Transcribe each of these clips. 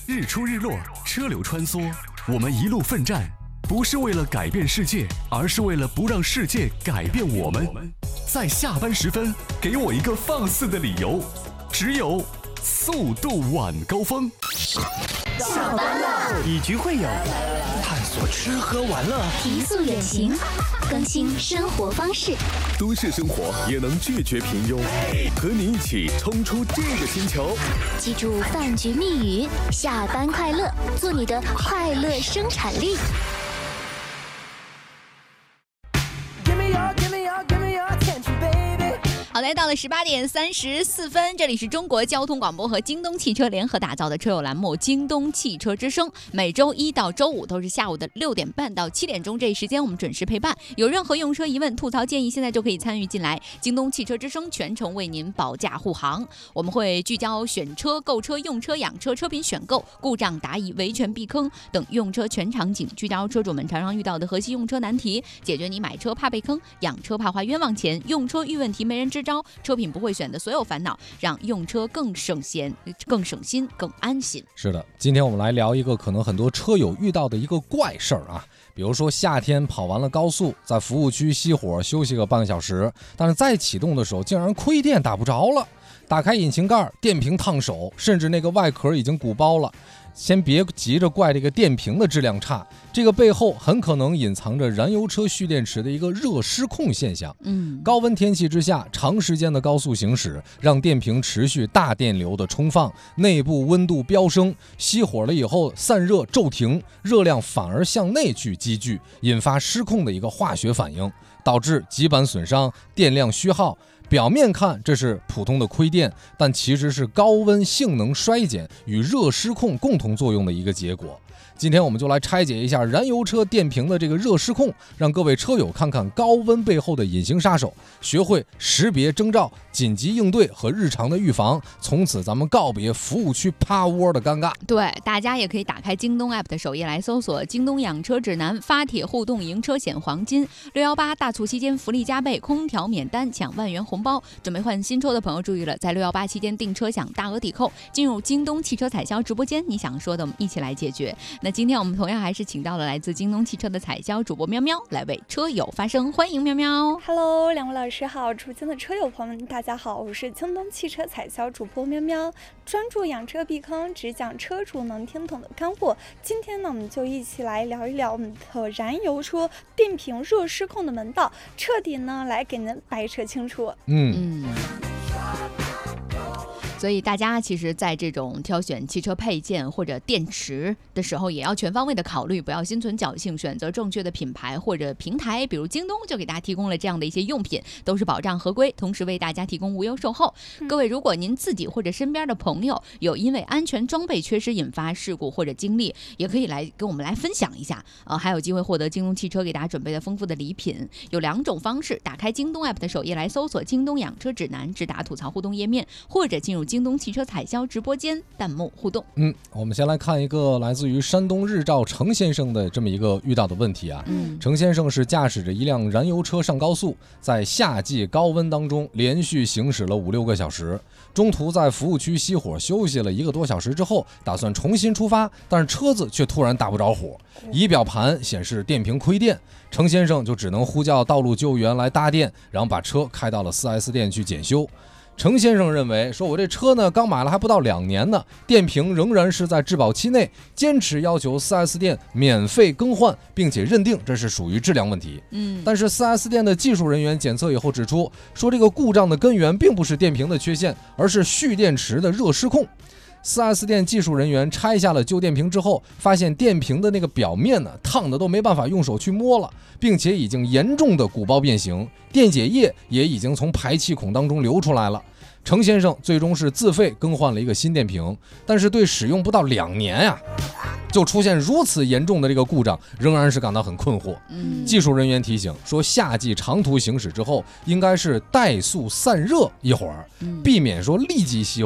日出日落，车流穿梭，我们一路奋战，不是为了改变世界，而是为了不让世界改变我们。在下班时分，给我一个放肆的理由，只有速度晚高峰。 下班了， 以局会友，探索吃喝玩乐， 提速远行，更新生活方式。 都市生活也能拒绝平庸，和你一起冲出这个星球。 记住饭局密语：下班快乐，做你的快乐生产力。 好嘞，到了18点34分，这里是中国交通广播和京东汽车联合打造的车友栏目《京东汽车之声》，每周一到周五都是下午的6点半到7点钟这一时间，我们准时陪伴。有任何用车疑问、吐槽建议，现在就可以参与进来。京东汽车之声全程为您保驾护航，我们会聚焦选车、购车、用车、养车、车品选购、故障答疑、维权避坑等用车全场景，聚焦车主们常常遇到的核心用车难题，解决你买车怕被坑、养车怕花冤枉钱、用车遇问题没人支招、车品不会选的所有烦恼，让用车更省钱、更省心、更安心。 是的，今天我们来聊一个可能很多车友遇到的一个怪事儿啊，比如说夏天跑完了高速，在服务区熄火休息个半个小时，但是再启动的时候竟然亏电打不着了，打开引擎盖，电瓶烫手，甚至那个外壳已经鼓包了。先别急着怪这个电瓶的质量差，这个背后很可能隐藏着燃油车蓄电池的一个热失控现象。高温天气之下，长时间的高速行驶让电瓶持续大电流的充放，内部温度飙升，熄火了以后散热骤停，热量反而向内去积聚，引发失控的一个化学反应，导致极板损伤、电量虚耗。表面看这是普通的亏电，但其实是高温性能衰减与热失控共同作用的一个结果。今天我们就来拆解一下燃油车电瓶的这个热失控，让各位车友看看高温背后的隐形杀手，学会识别征兆、紧急应对和日常的预防。从此咱们告别服务区趴窝的尴尬。 对，大家也可以打开京东 app 的首页来搜索京东养车指南，发帖互动赢车险黄金618大促期间福利加倍，空调免单抢万元红包。准备换新车的朋友注意了，在618期间订车享大额抵扣，进入京东汽车采销直播间，你想说的我们一起来解决。那今天我们同样还是请到了来自京东汽车的采销主播喵喵来为车友发声，欢迎喵喵。 Hello， 两位老师好，直播间的车友朋友们大家好，我是京东汽车采销主播喵喵，专注养车避坑，只讲车主能听懂的干货。今天呢，我们就一起来聊一聊我们的燃油车电瓶热失控的门道，彻底呢来给您白扯清楚。 所以大家其实在这种挑选汽车配件或者电池的时候，也要全方位的考虑，不要心存侥幸，选择正确的品牌或者平台。比如京东就给大家提供了这样的一些用品，都是保障合规，同时为大家提供无忧售后。各位，如果您自己或者身边的朋友有因为安全装备缺失引发事故或者经历，也可以来跟我们来分享一下，还有机会获得京东汽车给大家准备的丰富的礼品。有2种方式，打开京东 app 的首页来搜索京东养车指南，直达吐槽互动页面，或者进入京东汽车采销直播间弹幕互动。 我们先来看一个来自于山东日照程先生的这么一个遇到的问题啊。程先生是驾驶着一辆燃油车上高速，在夏季高温当中连续行驶了5-6个小时，中途在服务区熄火休息了1个多小时之后，打算重新出发，但是车子却突然打不着火，仪表盘显示电瓶亏电，程先生就只能呼叫道路救援来搭电，然后把车开到了 4S 店去检修。程先生认为说，我这车呢刚买了还不到2年呢，电瓶仍然是在质保期内，坚持要求 4S 店免费更换，并且认定这是属于质量问题。但是 4S 店的技术人员检测以后指出，说这个故障的根源并不是电瓶的缺陷，而是蓄电池的热失控。4S 店技术人员拆下了旧电瓶之后，发现电瓶的那个表面呢烫的都没办法用手去摸了，并且已经严重的鼓包变形，电解液也已经从排气孔当中流出来了。程先生最终是自费更换了一个新电瓶，但是对使用不到2年呀，就出现如此严重的这个故障，仍然是感到很困惑。技术人员提醒说，夏季长途行驶之后，应该是怠速散热一会儿，避免说立即熄火，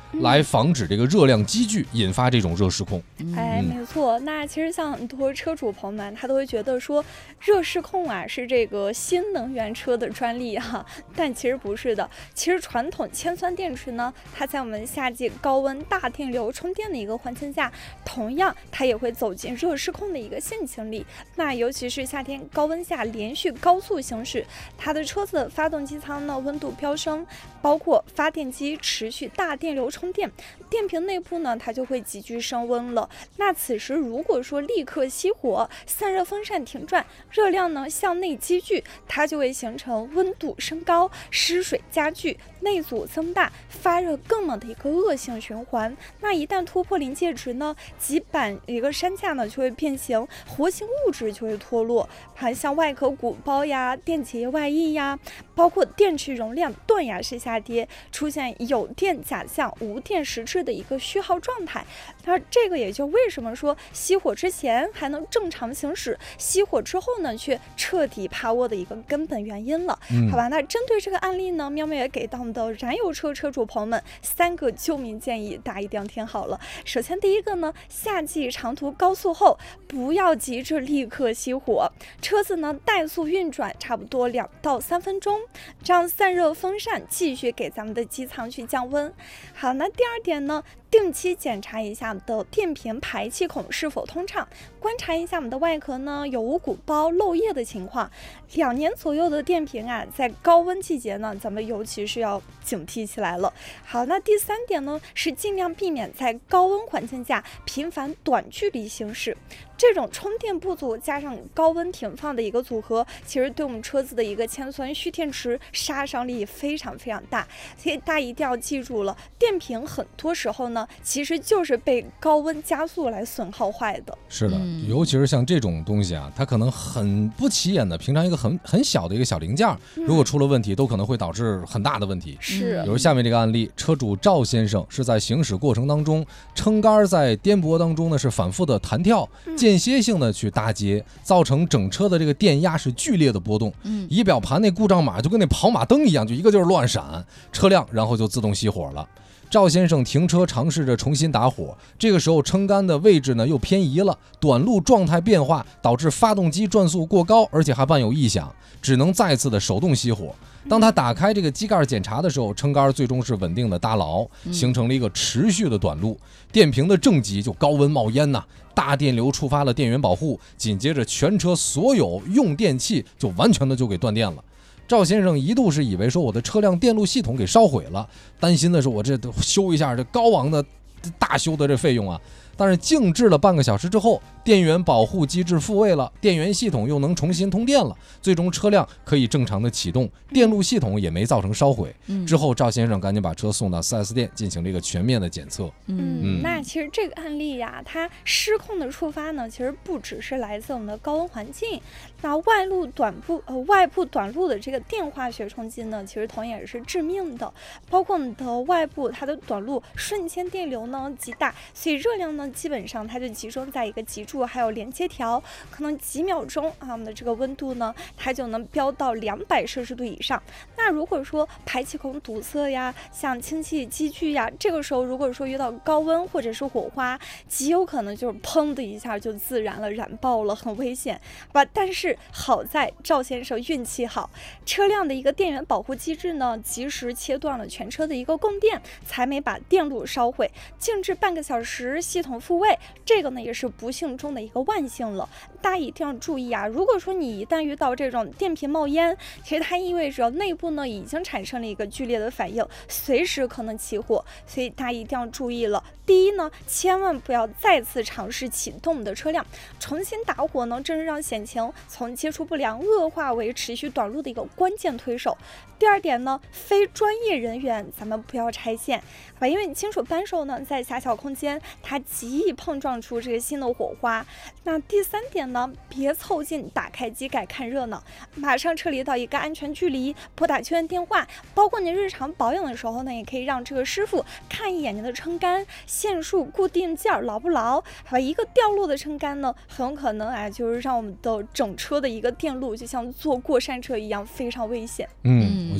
来防止这个热量积聚，引发这种热失控。 没错。那其实像很多车主朋友们，他都会觉得说，热失控啊是这个新能源车的专利哈，但其实不是的。其实传统铅酸电池呢，它在我们夏季高温大电流充电的一个环境下，同样它也会走进热失控的一个陷阱里。那尤其是夏天高温下连续高速行驶，它的车子的发动机舱呢温度飙升，包括发电机持续大电流充电，电瓶内部呢它就会急剧升温了。那此时如果说立刻熄火，散热风扇停转，热量呢向内积聚，它就会形成温度升高、失水加剧、内阻增大、发热更猛的一个恶性循环。那一旦突破临界值呢，基板一个山架呢就会变形，活性物质就会脱落，像外壳鼓包呀、电解液外溢呀，包括电池容量断崖式下跌，出现有电假象、无电实质的一个虚耗状态。那这个也就为什么说熄火之前还能正常行驶，熄火之后呢却彻底趴窝的一个根本原因了。好吧，那针对这个案例呢，喵喵也给到我们的燃油车车主朋友们3个救命建议，大家一定要听好了。首先第一个呢，夏季长途高速后不要急着立刻熄火，车子呢怠速运转差不多2到3分钟，让散热风扇继续给咱们的机舱去降温。好，那第二点呢，定期检查一下我们的电瓶排气孔是否通畅，观察一下我们的外壳呢有无鼓包漏液的情况。2年左右的电瓶啊，在高温季节呢，咱们尤其是要警惕起来了。好，那第3点呢，是尽量避免在高温环境下频繁短距离行驶。这种充电不足加上高温停放的一个组合，其实对我们车子的一个铅酸蓄电池杀伤力非常非常大。所以大家一定要记住了，电瓶很多时候呢，其实就是被高温加速来损耗坏的。 是的，尤其是像这种东西啊，它可能很不起眼的，平常一个很小的一个小零件，如果出了问题，都可能会导致很大的问题。 是， 比如下面这个案例，车主赵先生是在行驶过程当中，撑杆在颠簸当中呢是反复的弹跳，间歇性的去搭接，造成整车的这个电压是剧烈的波动。仪表盘那故障码就跟那跑马灯一样，就一个劲儿乱闪，车辆然后就自动熄火了。赵先生停车尝试着重新打火，这个时候撑杆的位置呢又偏移了，短路状态变化导致发动机转速过高，而且还伴有异响，只能再次的手动熄火。当他打开这个机盖检查的时候，撑杆最终是稳定的搭牢，形成了一个持续的短路，电瓶的正极就高温冒烟呐，大电流触发了电源保护，紧接着全车所有用电器就完全的就给断电了。赵先生一度是以为说我的车辆电路系统给烧毁了，担心的是我这修一下这高昂的大修的这费用啊。但是静置了半个小时之后，电源保护机制复位了，电源系统又能重新通电了，最终车辆可以正常的启动，电路系统也没造成烧毁。之后赵先生赶紧把车送到 4S 店进行了一个全面的检测。 那其实这个案例呀，它失控的触发呢，其实不只是来自我们的高温环境，那外部短路的这个电化学冲击呢，其实同样也是致命的。包括我们的外部它的短路瞬间电流呢极大，所以热量呢基本上它就集中在一个极柱还有连接条，可能几秒钟啊，我们的这个温度呢它就能飙到200摄氏度以上。那如果说排气孔堵塞呀，像氢气积聚呀，这个时候如果说遇到高温或者是火花，极有可能就是砰的一下就自燃了，燃爆了，很危险吧。但是好在赵先生运气好，车辆的一个电源保护机制呢及时切断了全车的一个供电，才没把电路烧毁，静置半个小时系统复位，这个呢也是不幸中的一个万幸了。大家一定要注意啊，如果说你一旦遇到这种电瓶冒烟，其实它意味着内部呢已经产生了一个剧烈的反应，随时可能起火，所以大家一定要注意了。第一呢，千万不要再次尝试启动我们的车辆，重新打火呢，正是让险情从接触不良恶化为持续短路的一个关键推手。第二点呢，非专业人员咱们不要拆线，好吧？因为金属扳手呢，在狭小空间它极易碰撞出这个新的火花。那第三点呢，别凑近打开机盖看热闹，马上撤离到一个安全距离，拨打救援电话。包括你日常保养的时候呢，也可以让这个师傅看一眼您的撑杆线束固定件牢不牢，好吧？一个掉落的撑杆呢，很有可能就是让我们的整车的一个电路就像坐过山车一样，非常危险。 我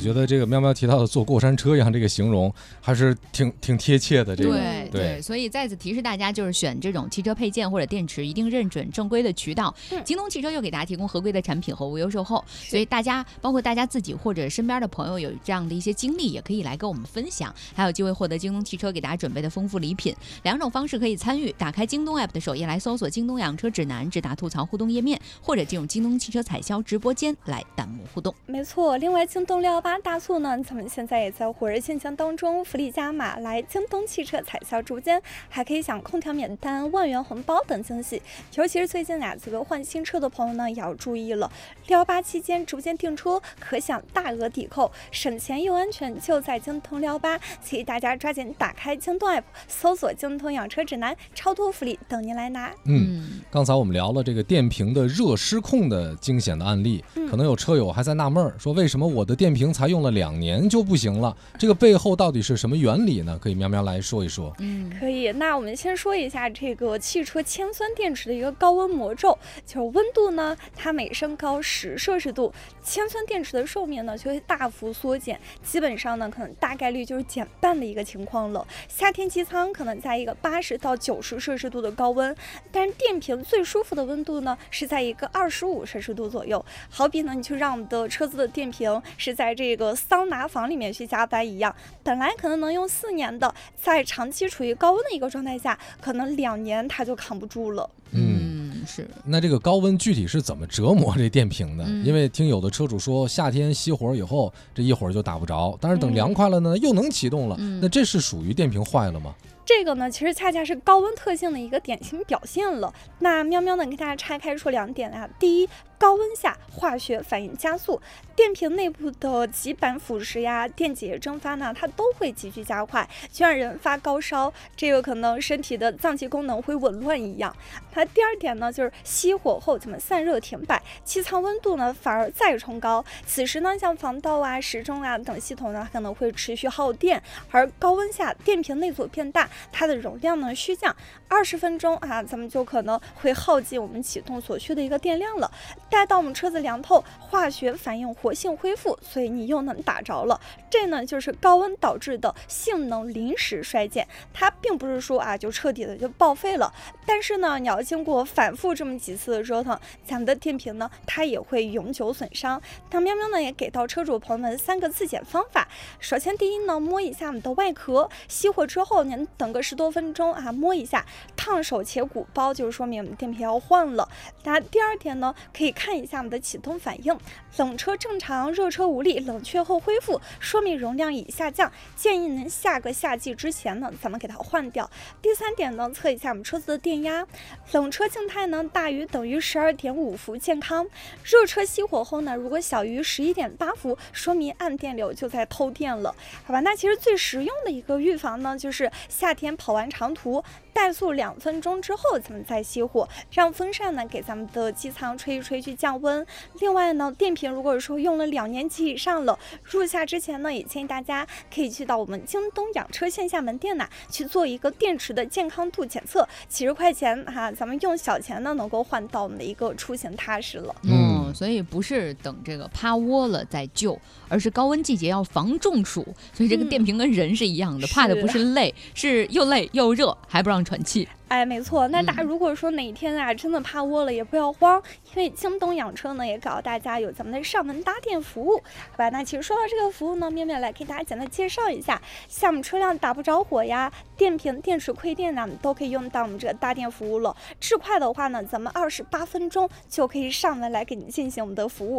觉得这个喵喵提到的坐过山车一样，这个形容还是挺贴切的。这个对，所以再次提示大家，就是选这种汽车配件或者电池，一定认准正规的渠道。京东汽车又给大家提供合规的产品和无忧售后，所以大家包括大家自己或者身边的朋友有这样的一些经历，也可以来跟我们分享，还有机会获得京东汽车给大家准备的丰富礼品。2种方式可以参与：打开京东 app 的首页来搜索京东养车指南，直达吐槽互动页面，或者进入京东汽车采销直播间来弹幕互动。 没错，另外京东618大促呢，咱们现在也在火热进行当中，福利加码，来京东汽车采销直播间还可以享空调免单、万元红包等惊喜。尤其是最近这个换新车的朋友呢，也要注意了，618期间直播间订车可享大额抵扣，省钱又安全，就在京东618，所以大家抓紧打开京东 app， 搜索京东养车指南，超多福利等您来拿。 刚才我们聊了这个电瓶的热失控的惊险的案例，可能有车友还在纳闷说，为什么我的电瓶才用了2年就不行了？这个背后到底是什么原理呢？可以喵喵来说一说。 可以。那我们先说一下这个汽车铅酸电池的一个高温魔咒，就是温度呢，它每升高10摄氏度，铅酸电池的寿命呢就会大幅缩减，基本上呢可能大概率就是减半的一个情况了。夏天机舱可能在一个80到90摄氏度的高温，但是电瓶最舒服的温度呢是在一个25摄氏度左右。好比呢，你去让我们的车子的电瓶是在这个桑拿房里面去加班一样，本来可能用4年的，在长期处于高温的一个状态下，可能2年它就扛不住了。 是。 那这个高温具体是怎么折磨这电瓶的？因为听有的车主说，夏天熄火以后，这一会儿就打不着，但是等凉快了呢，又能启动了。那这是属于电瓶坏了吗？ 这个呢，其实恰恰是高温特性的一个典型表现了。那喵喵呢，跟大家拆开说2点啊。第一，高温下化学反应加速，电瓶内部的极板腐蚀呀、电解液蒸发呢，它都会急剧加快，就让人发高烧，这个可能身体的脏器功能会紊乱一样。那第二点呢，就是熄火后怎么散热停摆，机舱温度呢反而再冲高，此时呢，像防盗啊、时钟啊等系统呢可能会持续耗电，而高温下电瓶内阻变大，它的容量呢需降，20分钟啊，咱们就可能会耗尽我们启动所需的一个电量了。待到我们车子凉透，化学反应活性恢复，所以你又能打着了。这呢就是高温导致的性能临时衰减，它并不是说就彻底的就报废了，但是呢，你要经过反复这么几次的折腾，咱们的电瓶呢它也会永久损伤。那喵喵呢也给到车主朋友们3个自检方法。首先第一呢，摸一下我们的外壳，熄火之后您等个10多分钟摸一下，烫手且鼓包，就是说明我们电瓶要换了。那第二点呢，可以看一下我们的启动反应，冷车正常，热车无力，冷却后恢复，说明容量已下降，建议您下个夏季之前呢，咱们给它换掉。第三点呢，测一下我们车子的电压，冷车静态呢大于等于12.5伏健康，热车熄火后呢，如果小于11.8伏，说明暗电流就在偷电了，好吧？那其实最实用的一个预防呢，就是夏天跑完长途，怠速2分钟之后，咱们再熄火，让风扇呢给咱们的机舱吹一吹去降温。另外呢，电瓶如果说用了2年及以上了，入夏之前呢，也建议大家可以去到我们京东养车线下门店去做一个电池的健康度检测，70块钱咱们用小钱呢能够换到我们的一个出行踏实了。 所以不是等这个趴窝了再救，而是高温季节要防中暑。所以这个电瓶跟人是一样的，怕的不是累，是又累又热，还不让喘气。 没错。那大家如果说哪一天真的趴窝了，也不要慌，因为京东养车呢也告诉大家有咱们的上门搭电服务，好吧？那其实说到这个服务呢，面面来给大家简单介绍一下，像我们车辆打不着火呀，电瓶电池亏电呢，都可以用到我们这个搭电服务了。至快的话呢，咱们28分钟就可以上门来给你进行我们的服务。